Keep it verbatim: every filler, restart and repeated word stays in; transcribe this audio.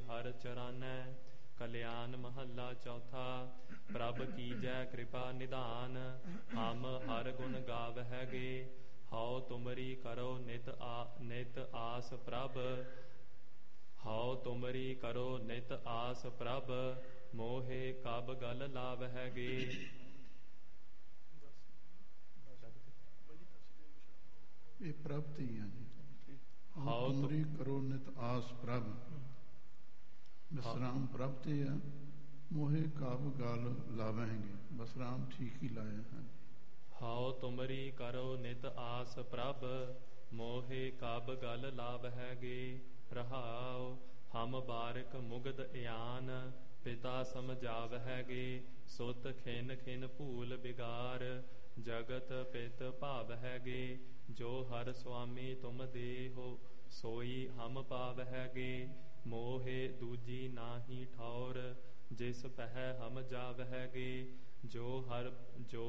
ਹਰ ਚਰਾਨੈ। ਕਲਿਆਣ ਮਹੱਲਾ ਚੌਥਾ। ਪ੍ਰਭ ਕੀਜੈ ਕਿਰਪਾ ਨਿਧਾਨ, ਹਮ ਹਰ ਗੁਣ ਗਾਵਹਿਗੇ। ਹਉ ਤੁਮਰੀ ਕਰੋ ਨਿਤ ਆ ਨਿਤ ਆਸ ਪ੍ਰਭ, ਹਉ ਤੁਮਰੀ ਕਰੋ ਨਿਤ ਆਸ ਪ੍ਰਭ। ਮੋਹਿ ਕਬ ਗਲ ਲਾਵਹਿਗੇ। ਇਹ ਪ੍ਰਭ ਤੇ ਹੀ ਆ ਜੀ। ਹਉ ਤੁਮਰੀ ਕਰੋ ਨਿਤ ਆਸ ਪ੍ਰਭ, ਵਿਸਰਾਮ ਪ੍ਰਭ ਤੇ ਆ। ਮੋਹਿ ਕਬ ਗਲ ਲਾਵਹਿਗੇ, ਵਿਸਰਾਮ ਠੀਕ ਹੀ ਲਾਇਆ ਹੈ। ਹਉ ਤੁਮਰੀ ਕਰੋ ਨਿਤ ਆਸ ਪ੍ਰਭ, ਮੋਹਿ ਕਬ ਗਲ ਲਾਵਹਿਗੇ। ਰਹਾਉ ਹਮ ਬਾਰਿਕ ਮੁਗਧ ਇਆਨ, ਪਿਤਾ ਸਮਝਾਵਹਿਗੇ। ਸੁਤ ਖਿਨ ਖਿਨ ਭੂਲ ਬਿਗਾਰ, ਜਗਤ ਪਿਤ ਭਾਵਹਿਗੇ। ਜੋ ਹਰ ਸੁਆਮੀ ਤੁਮ ਦੇਹੋ, ਸੋਈ ਹਮ ਪਾਵਹਿਗੇ। ਮੋਹਿ ਦੂਜੀ ਨਾਹੀ ਠੌਰ, ਜਿਸ ਪਹਿ ਹਮ ਜਾਵਹਿਗੇ। ਜੋ ਹਰ ਜੋ